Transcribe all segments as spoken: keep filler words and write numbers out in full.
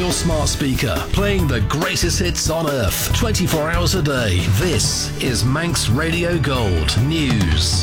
your smart speaker, playing the greatest hits on earth, twenty-four hours a day. This is Manx Radio Gold News.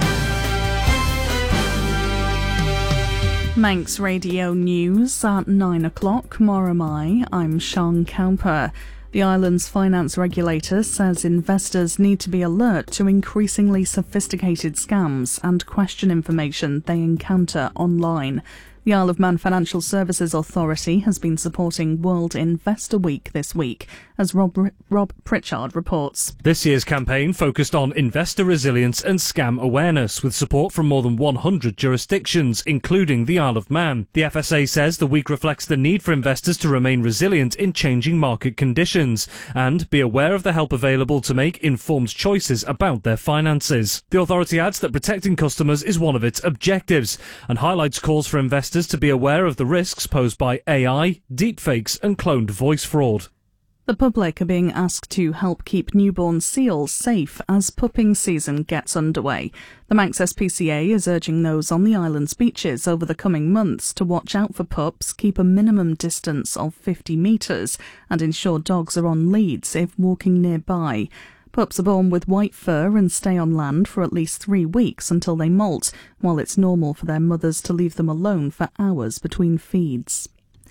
Manx Radio News at nine o'clock. Moramai, I'm Sean Cowper. The island's finance regulator says investors need to be alert to increasingly sophisticated scams and question information they encounter online. The Isle of Man Financial Services Authority has been supporting World Investor Week this week, as Rob, Rob Pritchard reports. This year's campaign focused on investor resilience and scam awareness, with support from more than one hundred jurisdictions, including the Isle of Man. The F S A says the week reflects the need for investors to remain resilient in changing market conditions and be aware of the help available to make informed choices about their finances. The authority adds that protecting customers is one of its objectives and highlights calls for investors to be aware of the risks posed by A I, deepfakes and cloned voice fraud. The public are being asked to help keep newborn seals safe as pupping season gets underway. The Manx S P C A is urging those on the island's beaches over the coming months to watch out for pups, keep a minimum distance of fifty metres and ensure dogs are on leads if walking nearby. Pups are born with white fur and stay on land for at least three weeks until they molt, while it's normal for their mothers to leave them alone for hours between feeds.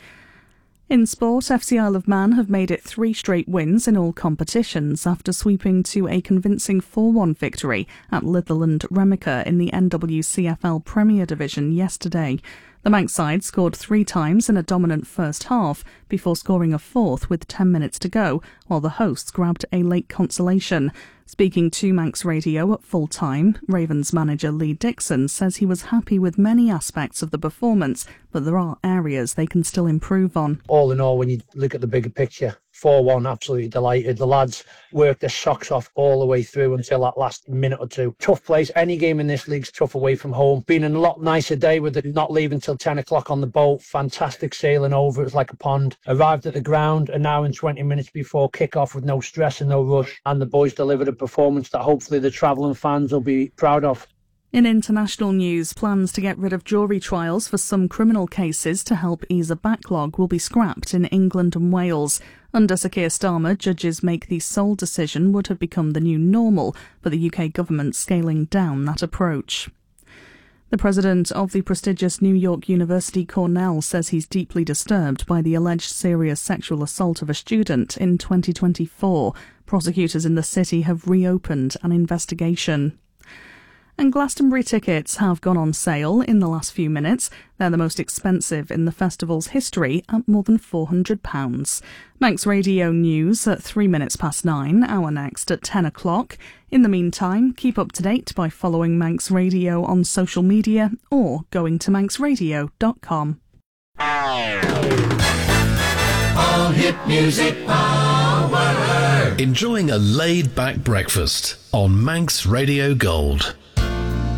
In sport, F C Isle of Man have made it three straight wins in all competitions after sweeping to a convincing four one victory at Litherland Remica in the N W C F L Premier Division yesterday. The Manx side scored three times in a dominant first half before scoring a fourth with ten minutes to go, while the hosts grabbed a late consolation. Speaking to Manx Radio at full time, Ravens manager Lee Dixon says he was happy with many aspects of the performance, but there are areas they can still improve on. All in all, when you look at the bigger picture, four one, absolutely delighted. The lads worked their socks off all the way through until that last minute or two. Tough place. Any game in this league's tough away from home. Been a lot nicer day with it not leaving till ten o'clock on the boat. Fantastic sailing over. It was like a pond. Arrived at the ground an hour and twenty minutes before kick-off with no stress and no rush. And the boys delivered a performance that hopefully the travelling fans will be proud of. In international news, plans to get rid of jury trials for some criminal cases to help ease a backlog will be scrapped in England and Wales. Under Sir Keir Starmer, judges make the sole decision would have become the new normal, but the U K government scaling down that approach. The president of the prestigious New York University Cornell says he's deeply disturbed by the alleged serious sexual assault of a student in twenty twenty-four. Prosecutors in the city have reopened an investigation. And Glastonbury tickets have gone on sale in the last few minutes. They're the most expensive in the festival's history at more than four hundred pounds. Manx Radio News at three minutes past nine, our next at ten o'clock. In the meantime, keep up to date by following Manx Radio on social media or going to manx radio dot com. All hit music power. Enjoying a laid-back breakfast on Manx Radio Gold.